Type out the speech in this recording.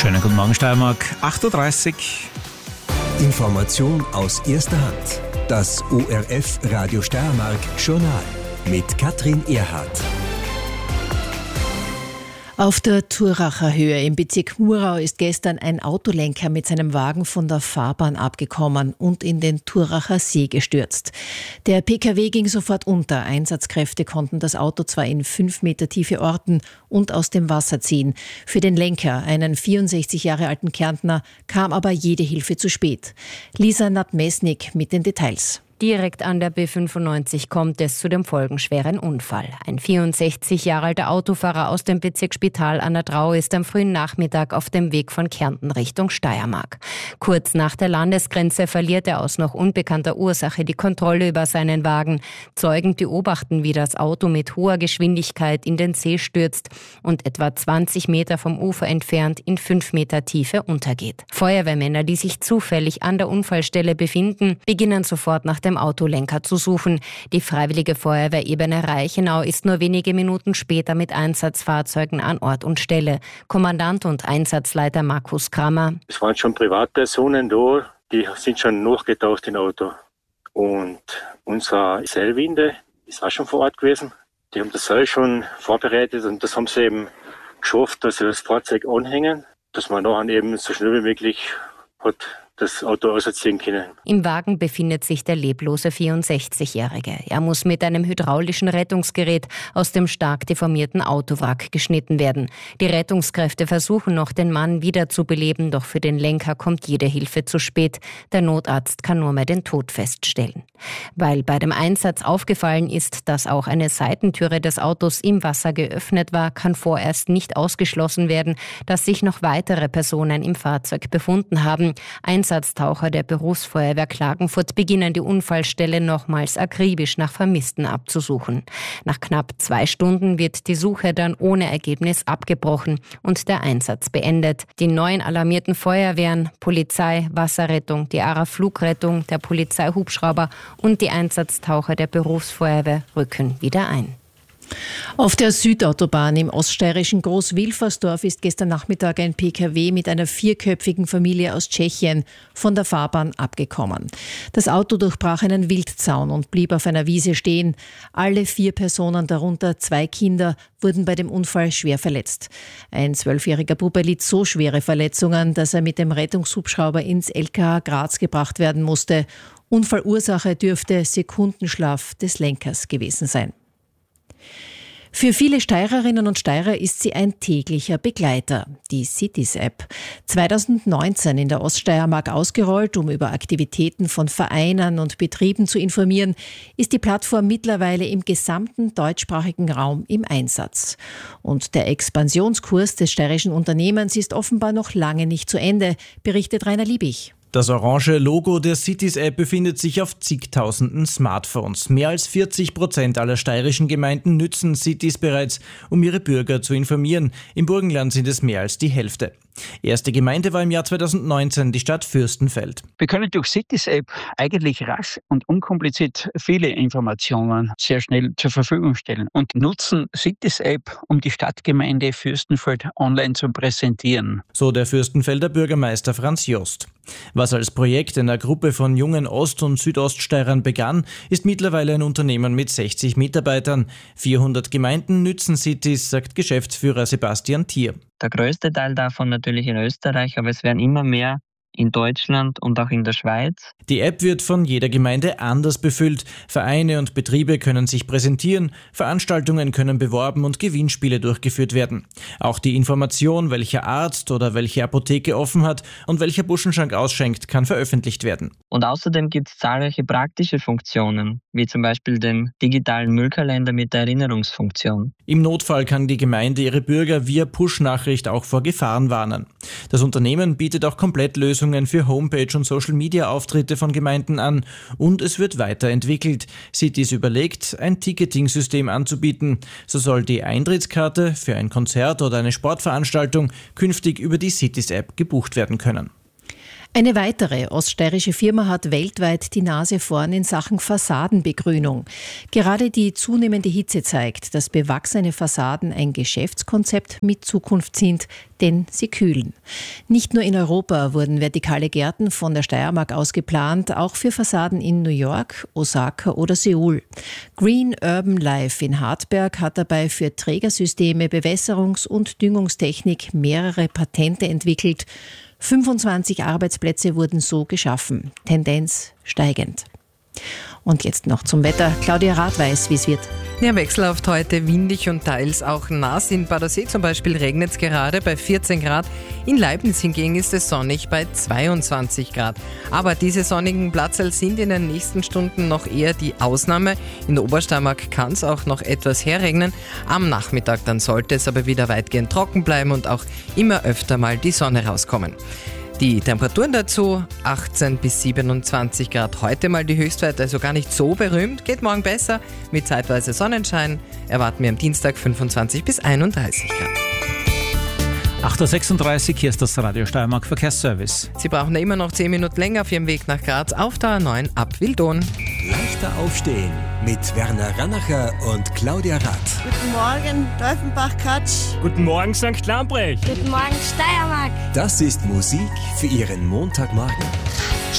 Schönen guten Morgen, Steiermark, 8.30 Uhr. Information aus erster Hand. Das ORF Radio Steiermark Journal mit Katrin Erhardt. Auf der Thuracher Höhe im Bezirk Murau ist gestern ein Autolenker mit seinem Wagen von der Fahrbahn abgekommen und in den Thuracher See gestürzt. Der PKW ging sofort unter. Einsatzkräfte konnten das Auto zwar in 5 Meter Tiefe orten und aus dem Wasser ziehen. Für den Lenker, einen 64 Jahre alten Kärntner, kam aber jede Hilfe zu spät. Lisa Nadmesnik mit den Details. Direkt an der B95 kommt es zu dem folgenschweren Unfall. Ein 64 Jahre alter Autofahrer aus dem Bezirk Spital an der Drau ist am frühen Nachmittag auf dem Weg von Kärnten Richtung Steiermark. Kurz nach der Landesgrenze verliert er aus noch unbekannter Ursache die Kontrolle über seinen Wagen. Zeugen beobachten, wie das Auto mit hoher Geschwindigkeit in den See stürzt und etwa 20 Meter vom Ufer entfernt in 5 Meter Tiefe untergeht. Feuerwehrmänner, die sich zufällig an der Unfallstelle befinden, beginnen sofort nach dem Autolenker zu suchen. Die Freiwillige Feuerwehr Ebene Reichenau ist nur wenige Minuten später mit Einsatzfahrzeugen an Ort und Stelle. Kommandant und Einsatzleiter Markus Krammer. Es waren schon Privatpersonen da, die sind schon nachgetaucht im Auto. Und unser Seilwinde ist auch schon vor Ort gewesen. Die haben das Seil schon vorbereitet und das haben sie eben geschafft, dass sie das Fahrzeug anhängen, dass man nachher eben so schnell wie möglich hat das Auto ausziehen können. Im Wagen befindet sich der leblose 64-Jährige. Er muss mit einem hydraulischen Rettungsgerät aus dem stark deformierten Autowrack geschnitten werden. Die Rettungskräfte versuchen noch, den Mann wiederzubeleben, doch für den Lenker kommt jede Hilfe zu spät. Der Notarzt kann nur mehr den Tod feststellen. Weil bei dem Einsatz aufgefallen ist, dass auch eine Seitentüre des Autos im Wasser geöffnet war, kann vorerst nicht ausgeschlossen werden, dass sich noch weitere Personen im Fahrzeug befunden haben. Einsatztaucher der Berufsfeuerwehr Klagenfurt beginnen die Unfallstelle nochmals akribisch nach Vermissten abzusuchen. Nach knapp 2 Stunden wird die Suche dann ohne Ergebnis abgebrochen und der Einsatz beendet. Die 9 alarmierten Feuerwehren, Polizei, Wasserrettung, die ARA Flugrettung, der Polizeihubschrauber und die Einsatztaucher der Berufsfeuerwehr rücken wieder ein. Auf der Südautobahn im oststeirischen Großwilfersdorf ist gestern Nachmittag ein PKW mit einer 4-köpfigen Familie aus Tschechien von der Fahrbahn abgekommen. Das Auto durchbrach einen Wildzaun und blieb auf einer Wiese stehen. Alle 4 Personen, darunter 2 Kinder, wurden bei dem Unfall schwer verletzt. Ein 12-jähriger Bub erlitt so schwere Verletzungen, dass er mit dem Rettungshubschrauber ins LKH Graz gebracht werden musste. Unfallursache dürfte Sekundenschlaf des Lenkers gewesen sein. Für viele Steirerinnen und Steirer ist sie ein täglicher Begleiter, die Cities-App. 2019 in der Oststeiermark ausgerollt, um über Aktivitäten von Vereinen und Betrieben zu informieren, ist die Plattform mittlerweile im gesamten deutschsprachigen Raum im Einsatz. Und der Expansionskurs des steirischen Unternehmens ist offenbar noch lange nicht zu Ende, berichtet Rainer Liebig. Das orange Logo der Cities-App befindet sich auf zigtausenden Smartphones. Mehr als 40% aller steirischen Gemeinden nützen Cities bereits, um ihre Bürger zu informieren. Im Burgenland sind es mehr als die Hälfte. Erste Gemeinde war im Jahr 2019 die Stadt Fürstenfeld. Wir können durch Cities-App eigentlich rasch und unkompliziert viele Informationen sehr schnell zur Verfügung stellen und nutzen Cities-App, um die Stadtgemeinde Fürstenfeld online zu präsentieren. So der Fürstenfelder Bürgermeister Franz Jost. Was als Projekt einer Gruppe von jungen Ost- und Südoststeirern begann, ist mittlerweile ein Unternehmen mit 60 Mitarbeitern. 400 Gemeinden nützen Cities, sagt Geschäftsführer Sebastian Thier. Der größte Teil davon natürlich in Österreich, aber es werden immer mehr in Deutschland und auch in der Schweiz. Die App wird von jeder Gemeinde anders befüllt. Vereine und Betriebe können sich präsentieren, Veranstaltungen können beworben und Gewinnspiele durchgeführt werden. Auch die Information, welcher Arzt oder welche Apotheke offen hat und welcher Buschenschank ausschenkt, kann veröffentlicht werden. Und außerdem gibt es zahlreiche praktische Funktionen, wie zum Beispiel den digitalen Müllkalender mit der Erinnerungsfunktion. Im Notfall kann die Gemeinde ihre Bürger via Push-Nachricht auch vor Gefahren warnen. Das Unternehmen bietet auch Komplettlösungen für Homepage- und Social-Media-Auftritte von Gemeinden an und es wird weiterentwickelt. Cities überlegt, ein Ticketing-System anzubieten. So soll die Eintrittskarte für ein Konzert oder eine Sportveranstaltung künftig über die Cities-App gebucht werden können. Eine weitere oststeirische Firma hat weltweit die Nase vorn in Sachen Fassadenbegrünung. Gerade die zunehmende Hitze zeigt, dass bewachsene Fassaden ein Geschäftskonzept mit Zukunft sind, denn sie kühlen. Nicht nur in Europa wurden vertikale Gärten von der Steiermark aus geplant, auch für Fassaden in New York, Osaka oder Seoul. Green Urban Life in Hartberg hat dabei für Trägersysteme, Bewässerungs- und Düngungstechnik mehrere Patente entwickelt. 25 Arbeitsplätze wurden so geschaffen. Tendenz steigend. Und jetzt noch zum Wetter. Claudia Rath weiß, wie es wird. Ja, wechselhaft heute, windig und teils auch nass. In Badersee zum Beispiel regnet es gerade bei 14 Grad. In Leibniz hingegen ist es sonnig bei 22 Grad. Aber diese sonnigen Platzl sind in den nächsten Stunden noch eher die Ausnahme. In der Obersteiermark kann es auch noch etwas herregnen. Am Nachmittag dann sollte es aber wieder weitgehend trocken bleiben und auch immer öfter mal die Sonne rauskommen. Die Temperaturen dazu 18 bis 27 Grad. Heute mal die Höchstwerte, also gar nicht so berühmt. Geht morgen besser mit zeitweise Sonnenschein. Erwarten wir am Dienstag 25 bis 31 Grad. 8.36 Uhr, hier ist das Radio Steiermark Verkehrsservice. Sie brauchen immer noch 10 Minuten länger auf Ihrem Weg nach Graz auf der A9 ab Wildon. Leichter aufstehen mit Werner Rannacher und Claudia Rath. Guten Morgen, Teufenbach-Katsch. Guten Morgen, St. Lambrecht. Guten Morgen, Steiermark. Das ist Musik für Ihren Montagmorgen.